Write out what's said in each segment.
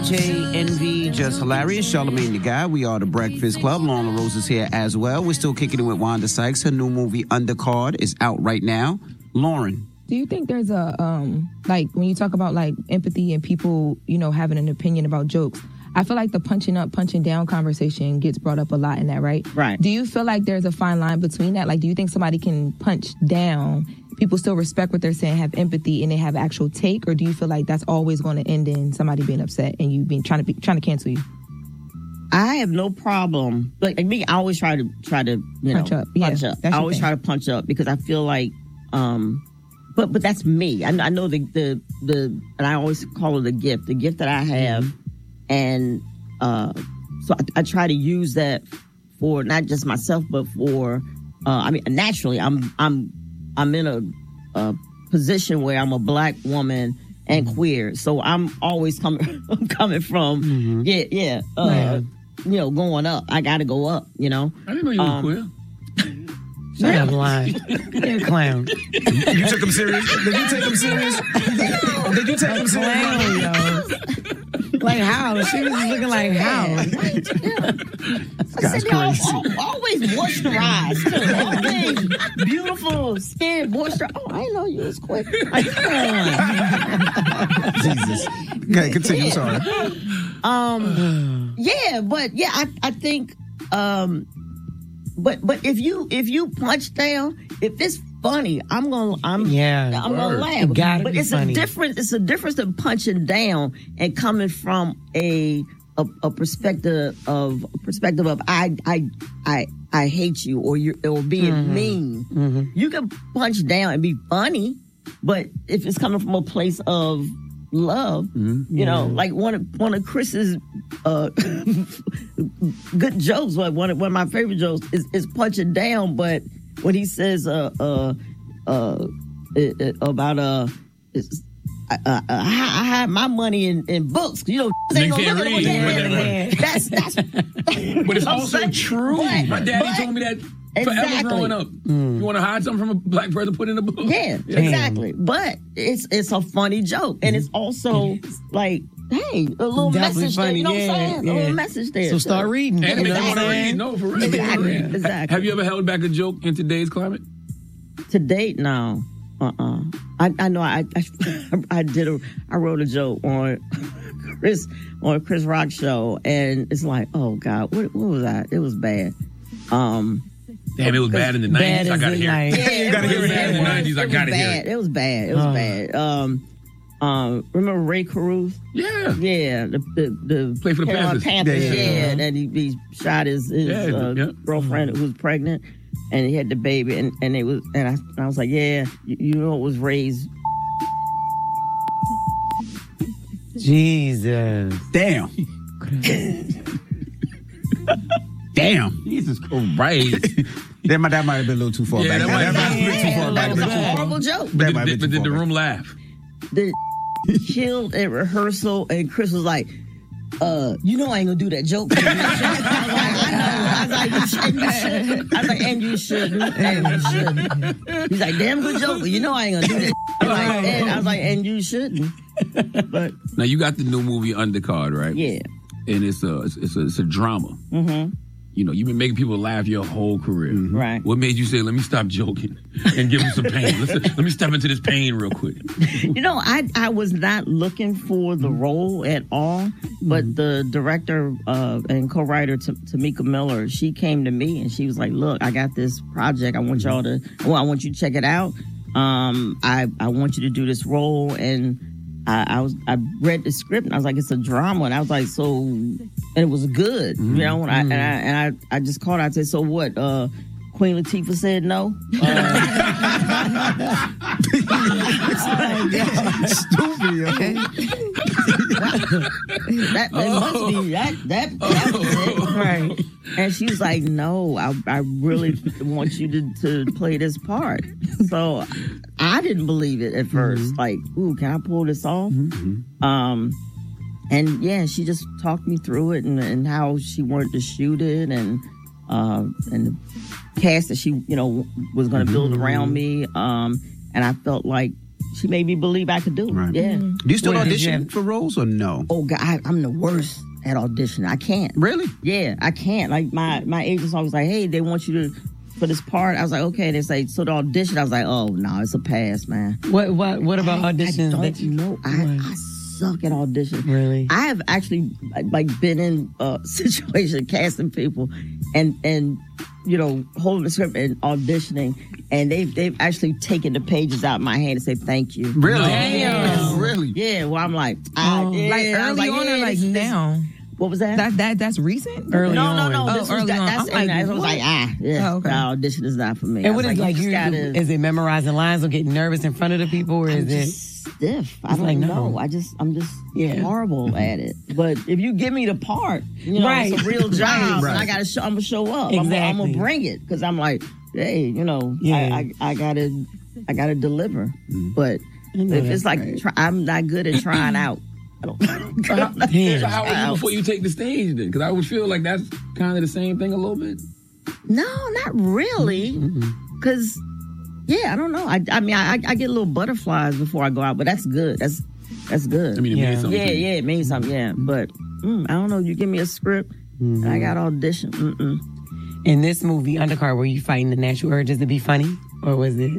DJ Envy, Just Hilarious, Charlamagne the Guy. We are the Breakfast Club. Lauren LaRose is here as well. We're still kicking it with Wanda Sykes. Her new movie, Undercard, is out right now. Lauren. Do you think there's a, like, when you talk about, like, empathy and people, you know, having an opinion about jokes, I feel like the punching up, punching down conversation gets brought up a lot in that, right? Right. Do you feel like there's a fine line between that? Like, do you think somebody can punch down, people still respect what they're saying, have empathy, and they have actual take? Or do you feel like that's always going to end in somebody being upset and you being trying to cancel you? I have no problem. Like me, I always try to punch up. Punch up. I always try to punch up because I feel like, but that's me. I know the and I always call it a gift. The gift that I have, and so I try to use that for not just myself, but for I mean, naturally, I'm in a position where I'm a black woman and queer, so I'm always coming from you know, going up. I got to go up. You know. I didn't know you were queer. Shut up, lying. You're a clown. You took him serious? Did you take him serious? Did you take him serious? Yo. Like how? She was looking like how? That's crazy. Always moisturized too. Everything beautiful skin, moisture. Oh, I didn't know you was quick. Like, Jesus. Okay, continue. Sorry. I think. But if you punch down, if it's funny, I'm gonna laugh. But it's funny. It's a difference in punching down and coming from a perspective of I hate you or being mean. Mm-hmm. You can punch down and be funny, but if it's coming from a place of love, you know, like one of Chris's good jokes. One of my favorite jokes is punching down, but when he says about I had my money in books, you know, they You ain't can't gonna look at read. what that's But it's also true. My daddy told me that forever growing up. You want to hide something from a black person, put it in a book. Yeah, exactly. But it's a funny joke, and it's also like, hey, a little Definitely message there. funny. You know what I'm saying? A little message there. So start reading. And You make know you what want to I'm read. saying? No, for real. Exactly. Have you ever held back a joke in today's climate? To date, no. I know I wrote a joke on Chris Rock show, and it's like, oh God, what was that? It was bad. Damn, it was bad in the 90s. I gotta hear it. Yeah, You gotta hear it in the 90s. I gotta hear it. It was bad. It was bad. Remember Ray Caruth? Yeah. Yeah, the Play for the Carolina Panthers. Yeah, and then he shot his girlfriend who was pregnant, and he had the baby, and I was like, yeah, you know it was Ray's. Jesus. Damn. Damn. Jesus Christ. That might have been a little too far back. that might That be might have been too far That back. was a horrible joke. That might be But too did far the back. room laugh? The killed at rehearsal, and Chris was like, you know I ain't gonna do that joke. I was like, and you shouldn't. He's like, damn good joke, but you know I ain't gonna do that. I was like, and you shouldn't. But Now you got the new movie Undercard, right? yeah. And it's a drama. Mm-hmm. You know, you've been making people laugh your whole career. Right. What made you say, let me stop joking and give them some pain? Let me step into this pain real quick. You know, I was not looking for the role at all, but the director and co-writer Tamika Miller, she came to me and she was like, look, I got this project. I want you to check it out. I want you to do this role. And I read the script and I was like, it's a drama. And I was like, so, and it was good, you know, and I just called out and said, so what, Queen Latifah said no? Stupid, okay? That must be, that was it. Right. And she was like, no, I really want you to play this part. So I didn't believe it at first. Like, ooh, can I pull this off? And yeah, she just talked me through it and how she wanted to shoot it and the cast that she, you know, was going to build around me. And I felt like she made me believe I could do it. Right. Yeah. Do you still audition for roles or no? Oh God, I'm the worst at auditioning. I can't. Really? Yeah, I can't. Like my agent's always like, hey, they want you to for this part. I was like, okay. They say so the audition. I was like, oh no, it's a pass, man. What about auditions? I don't know. I suck at auditions. Really? I have actually like been in a situation casting people and you know, holding the script and auditioning, and they've actually taken the pages out of my hand and say thank you. Really? Damn. Really? Yeah. Well, I'm like, like early on or like now? What was that? That's recent. Early No. Oh, This was early on. that's I'm like, I was like, okay. audition is not for me. And what is like you you? just gotta, Is it memorizing lines or getting nervous in front of the people, or is it stiff? I don't like, know. no. I'm just horrible at it. But if you give me the part, you know, Right. it's a real job, Right. and I gotta I'm gonna show up. Exactly. I'm gonna bring it because I'm like, hey, you know, Yeah. I gotta deliver. But know if that's it's like right. I'm not good at trying out. I don't. So how are you before you take the stage then? Because I would feel like that's kind of the same thing a little bit. No, not really. Because, yeah, I don't know. I mean, I get little butterflies before I go out, but that's good. That's good. I mean, it means something. yeah, it means something. Yeah, but I don't know. You give me a script, and I got audition. in this movie Undercard? Were you fighting the natural urges to be funny, or was it?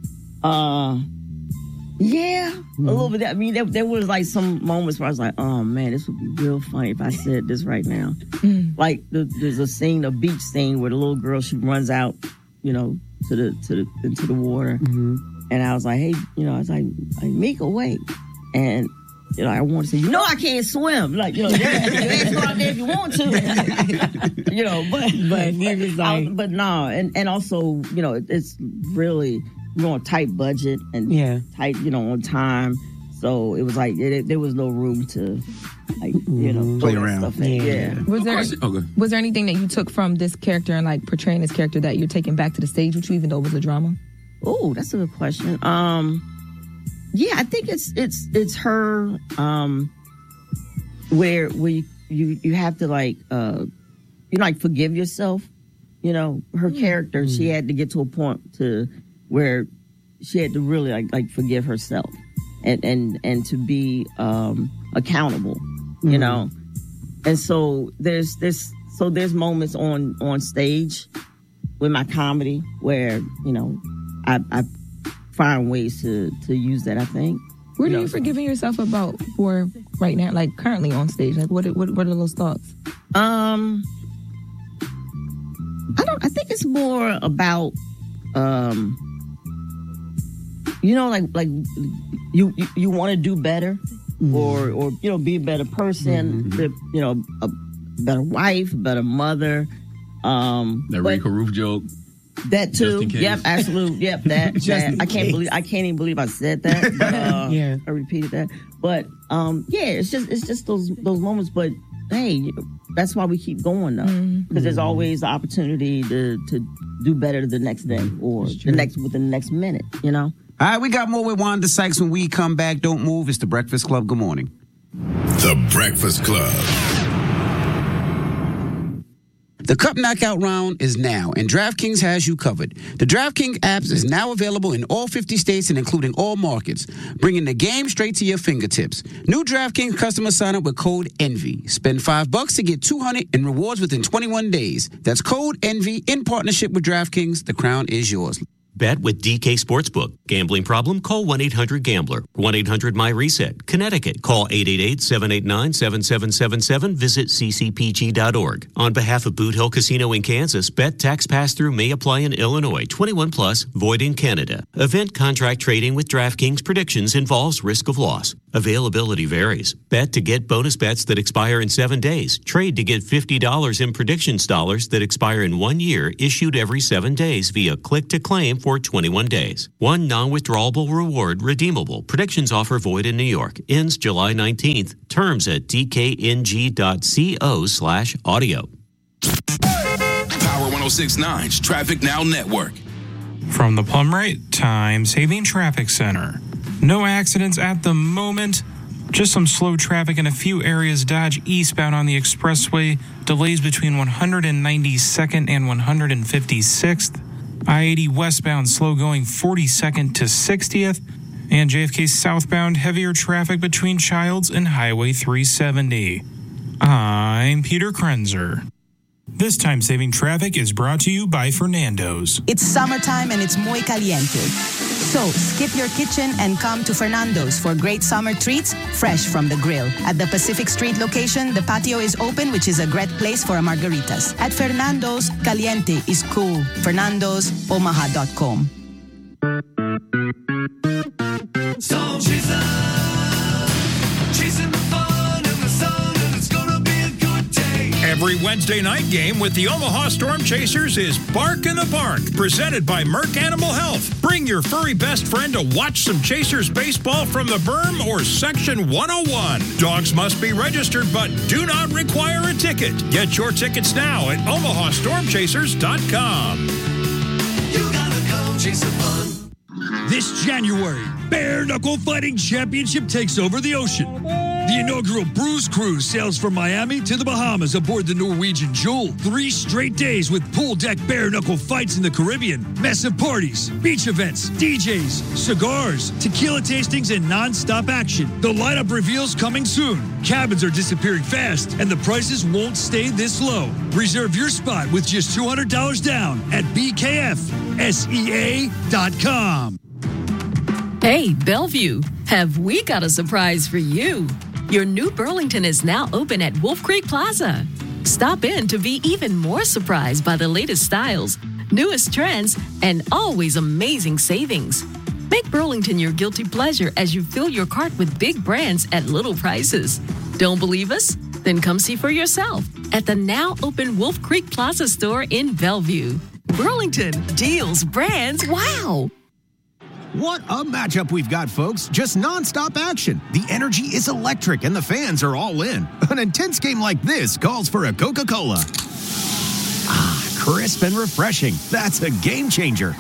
Yeah, a little bit. I mean, there was like some moments where I was like, "Oh man, this would be real funny if I said this right now." Like there's a scene, a beach scene, where the little girl she runs out, you know, into the water, and I was like, "Hey, you know," I was like Mika, wait, and you know, I want to say, "You know, I can't swim." Like, you know, you can go out there if you want to, you know, but he was like, but no, and also, you know, it's really. We're on a tight budget and tight, you know, on time. So it was like there was no room to, like, you know, play around. Stuff in. Was there anything that you took from this character and like portraying this character that you're taking back to the stage with you, even though it was a drama? Oh, that's a good question. Yeah, I think it's her. Where you have to like forgive yourself. You know, her character, she had to get to a point to where she had to really like forgive herself and to be accountable, you know. And so there's moments on stage with my comedy where, you know, I find ways to use that, I think. What are you forgiving yourself for right now, like currently on stage? Like what are those thoughts? I think it's more about you know, like you want to do better, or you know, be a better person, you know, a better wife, a better mother. That Rico Roof joke. That too. Yep, absolutely. Yep, that. I can't even believe I said that. But, I repeated that. But it's just those moments. But hey, that's why we keep going though, because there's always the opportunity to do better the next day or within the next minute. You know. All right, we got more with Wanda Sykes when we come back. Don't move. It's The Breakfast Club. Good morning. The Breakfast Club. The Cup Knockout round is now, and DraftKings has you covered. The DraftKings app is now available in all 50 states and including all markets, bringing the game straight to your fingertips. New DraftKings customers sign up with code ENVY. Spend $5 to get $200 in rewards within 21 days. That's code ENVY in partnership with DraftKings. The crown is yours. Bet with DK Sportsbook. Gambling problem? Call 1-800-GAMBLER. 1-800-MY-RESET. Connecticut. Call 888-789-7777. Visit ccpg.org. On behalf of Boot Hill Casino in Kansas, bet tax pass-through may apply in Illinois. 21 plus. Void in Canada. Event contract trading with DraftKings predictions involves risk of loss. Availability varies. Bet to get bonus bets that expire in 7 days. Trade to get $50 in predictions dollars that expire in 1 year, issued every 7 days via click-to-claim for 21 days. One non-withdrawable reward redeemable. Predictions offer void in New York. Ends July 19th. Terms at dkng.co/audio. Power 106.9's Traffic Now Network. From the Plum Rate Time Saving Traffic Center. No accidents at the moment. Just some slow traffic in a few areas. Dodge eastbound on the expressway. Delays between 192nd and 156th. I-80 westbound slow going 42nd to 60th. and JFK southbound heavier traffic between Childs and Highway 370. I'm Peter Krenzer. This time-saving traffic is brought to you by Fernando's. It's summertime and it's muy caliente. So skip your kitchen and come to Fernando's for great summer treats fresh from the grill. At the Pacific Street location, the patio is open, which is a great place for margaritas. At Fernando's, caliente is cool. Fernando'sOmaha.com. Storm Chaser, chasing the fun and the sun, and it's gonna be a good day. Every Wednesday night game with the Omaha Storm Chasers is Bark in the Park, presented by Merck Animal Health. Bring your furry best friend to watch some Chasers baseball from the berm or Section 101. Dogs must be registered but do not require a ticket. Get your tickets now at omahastormchasers.com. You gotta come chase the fun. This January, Bare Knuckle Fighting Championship takes over the ocean. The inaugural Bruise Cruise sails from Miami to the Bahamas aboard the Norwegian Jewel. 3 straight days with pool deck bare knuckle fights in the Caribbean, massive parties, beach events, DJs, cigars, tequila tastings, and non-stop action. The lineup reveals coming soon. Cabins are disappearing fast, and the prices won't stay this low. Reserve your spot with just $200 down at BKFSEA.com. Hey, Bellevue, have we got a surprise for you? Your new Burlington is now open at Wolf Creek Plaza. Stop in to be even more surprised by the latest styles, newest trends, and always amazing savings. Make Burlington your guilty pleasure as you fill your cart with big brands at little prices. Don't believe us? Then come see for yourself at the now open Wolf Creek Plaza store in Bellevue. Burlington, deals, brands, wow! What a matchup we've got, folks. Just nonstop action. The energy is electric and the fans are all in. An intense game like this calls for a Coca-Cola. Ah, crisp and refreshing. That's a game changer.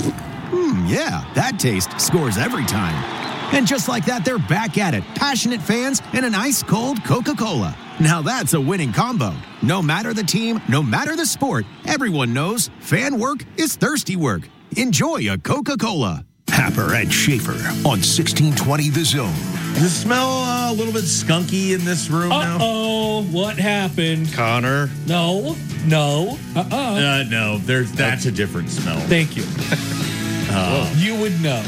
Yeah, that taste scores every time. And just like that, they're back at it. Passionate fans and an ice-cold Coca-Cola. Now that's a winning combo. No matter the team, no matter the sport, everyone knows fan work is thirsty work. Enjoy a Coca-Cola. Happer and Schaefer on 1620 The Zone. Does it smell a little bit skunky in this room now? Uh-oh, what happened? Connor? No. No, that's a different smell. Thank you. You would know.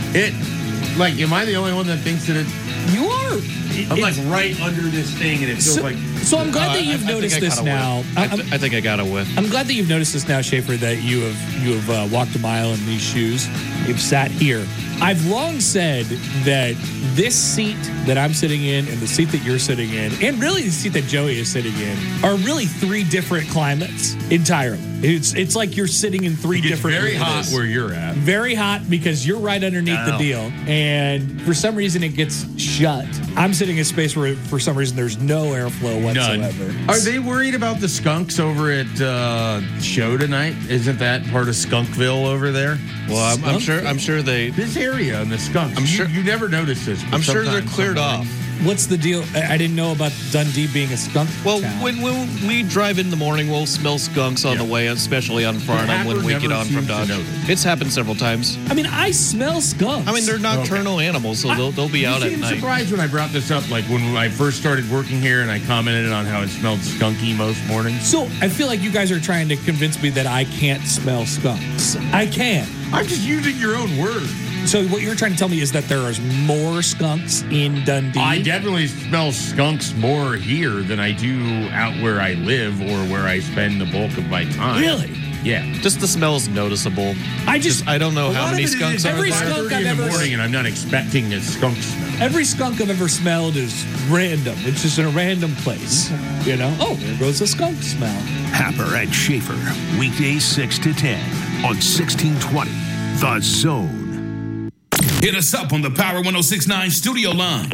Am I the only one that thinks that it... You are. I'm right under this thing, and it feels like... So I'm glad that you've noticed this now. I think I got a whiff. I'm glad that you've noticed this now, Schaefer, that you have walked a mile in these shoes. You've sat here. I've long said that this seat that I'm sitting in and the seat that you're sitting in, and really the seat that Joey is sitting in, are really 3 different climates entirely. It's like you're sitting in 3 different very areas. hot where you're at. Very hot because you're right underneath the deal. And for some reason it gets shut. I'm sitting in a space where for some reason there's no airflow whatsoever. None. Are they worried about the skunks over at show tonight? Isn't that part of Skunkville over there? Well, I'm sure they... This area and the skunks. I'm sure you never noticed this. I'm sure they're cleared off. What's the deal? I didn't know about Dundee being a skunk Well, town. when we drive in the morning, we'll smell skunks on the way, especially on Farnham when we get on from Dodge. It's happened several times. I mean, I smell skunks. I mean, they're nocturnal animals, so they'll be out at night. You seemed surprised when I brought this up, like when I first started working here and I commented on how it smelled skunky most mornings. So I feel like you guys are trying to convince me that I can't smell skunks. I can. I'm just using your own word. So what you're trying to tell me is that there are more skunks in Dundee? I definitely smell skunks more here than I do out where I live or where I spend the bulk of my time. Really? Yeah. Just the smell is noticeable. I don't know how many skunks are every there. skunk I've in the ever morning, and I'm not expecting a skunk smell. Every skunk I've ever smelled is random. It's just in a random place. You know? Oh, there goes a skunk smell. Happer and Schaefer, weekdays 6 to 10 on 1620 The Zone. Hit us up on the Power 1069 studio line.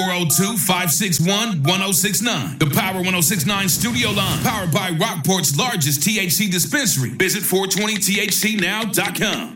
402-561-1069. The Power 1069 studio line. Powered by Rockport's largest THC dispensary. Visit 420thcnow.com.